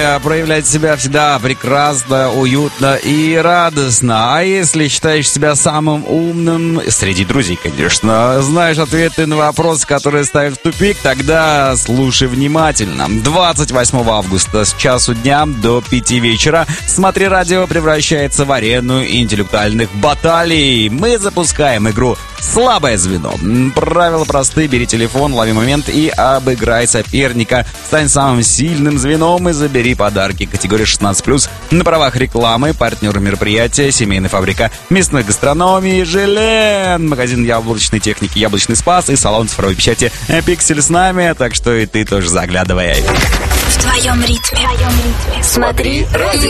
Проявлять себя всегда прекрасно, уютно и радостно. А если считаешь себя самым умным, среди друзей, конечно, знаешь ответы на вопросы, которые ставят в тупик, тогда слушай внимательно. 28 августа с часу дня до 5 вечера «Смотри радио» превращается в арену интеллектуальных баталий. Мы запускаем игру «Слабое звено». Правила просты: бери телефон, лови момент и обыграй соперника. Стань самым сильным звеном и забери подарки. Категория 16+. На правах рекламы. Партнер мероприятия: семейная фабрика мясной гастрономии «Желен», магазин яблочной техники «Яблочный спас» и салон цифровой печати «Пиксель» с нами. Так что и ты тоже заглядывай. В твоем ритме. Смотри радио.